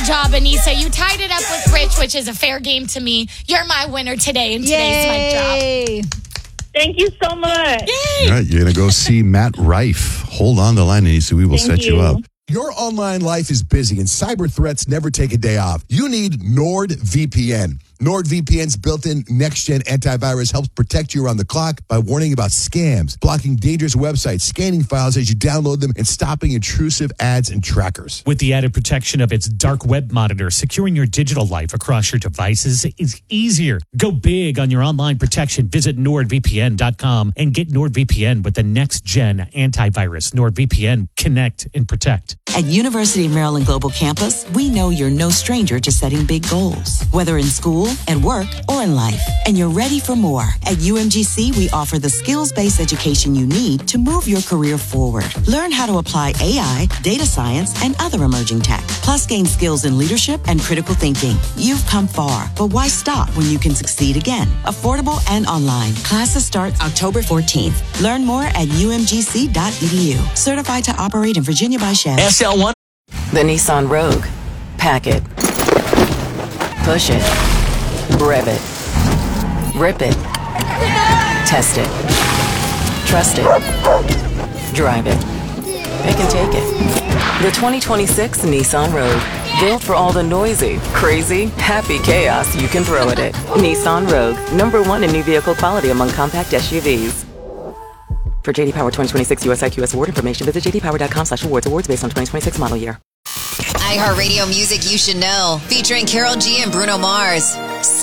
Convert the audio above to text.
job, Anissa. You tied it up with Rich, which is a fair game to me. You're my winner today in today's mic drop. Thank you so much. Yay! All right, you're going to go see Matt Rife. Hold on the line, Anissa. We will set you up. Your online life is busy and cyber threats never take a day off. You need NordVPN. NordVPN's built-in next-gen antivirus helps protect you around the clock by warning about scams, blocking dangerous websites, scanning files as you download them, and stopping intrusive ads and trackers. With the added protection of its dark web monitor, securing your digital life across your devices is easier. Go big on your online protection. Visit NordVPN.com and get NordVPN with the next-gen antivirus. NordVPN. Connect and protect. At University of Maryland Global Campus, we know you're no stranger to setting big goals, whether in school, at work, or in life. And you're ready for more. At UMGC, we offer the skills-based education you need to move your career forward. Learn how to apply AI, data science, and other emerging tech. Plus, gain skills in leadership and critical thinking. You've come far, but why stop when you can succeed again? Affordable and online. Classes start October 14th. Learn more at umgc.edu. Certified to operate in Virginia by Chev. SL1. The Nissan Rogue. Pack it. Push it. Rev it. Rip it. Test it. Trust it. Drive it. Pick and take it. The 2026 Nissan Rogue. Built for all the noisy, crazy, happy chaos you can throw at it. Nissan Rogue. #1 in new vehicle quality among compact SUVs. For JD Power 2026 USIQS award information, visit jdpower.com/awards. Awards based on 2026 model year. iHeartRadio music you should know. Featuring Karol G and Bruno Mars.